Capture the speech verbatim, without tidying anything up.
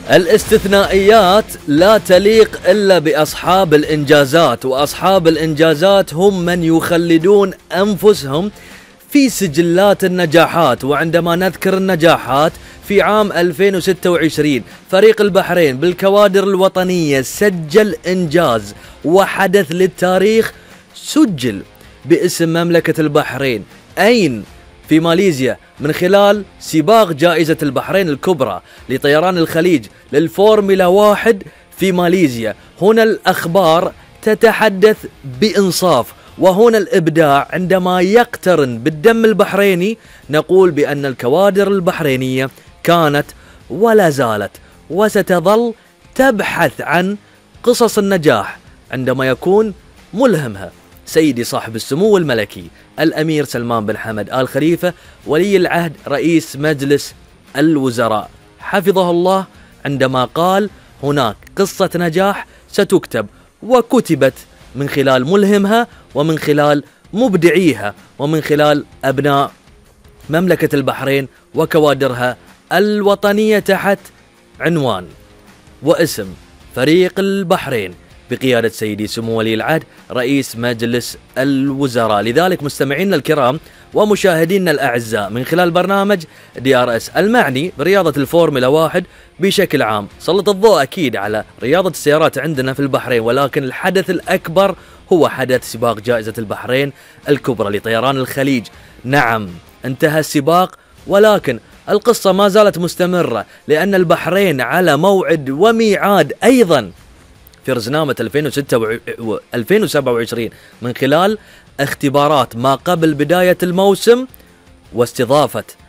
الاستثنائيات لا تليق إلا بأصحاب الإنجازات، وأصحاب الإنجازات هم من يخلدون أنفسهم في سجلات النجاحات. وعندما نذكر النجاحات، في عام ألفين وستة وعشرين فريق البحرين بالكوادر الوطنية سجل إنجاز وحدث للتاريخ، سجل باسم مملكة البحرين. أين؟ في ماليزيا، من خلال سباق جائزة البحرين الكبرى لطيران الخليج للفورمولا واحد في ماليزيا. هنا الأخبار تتحدث بإنصاف، وهنا الإبداع. عندما يقترن بالدم البحريني نقول بأن الكوادر البحرينية كانت ولا زالت وستظل تبحث عن قصص النجاح عندما يكون ملهمها سيدي صاحب السمو الملكي الأمير سلمان بن حمد آل خليفة ولي العهد رئيس مجلس الوزراء حفظه الله، عندما قال هناك قصة نجاح ستكتب، وكتبت من خلال ملهمها ومن خلال مبدعيها ومن خلال أبناء مملكة البحرين وكوادرها الوطنية تحت عنوان واسم فريق البحرين بقيادة سيدي سمو ولي العهد رئيس مجلس الوزراء. لذلك مستمعينا الكرام ومشاهدينا الأعزاء، من خلال برنامج دي آر إس المعني برياضة الفورمولا واحد بشكل عام، سلط الضوء أكيد على رياضة السيارات عندنا في البحرين، ولكن الحدث الأكبر هو حدث سباق جائزة البحرين الكبرى لطيران الخليج. نعم، انتهى السباق، ولكن القصة ما زالت مستمرة، لأن البحرين على موعد وميعاد أيضا في رزنامة ألفين وسبعة وعشرين من خلال اختبارات ما قبل بداية الموسم واستضافة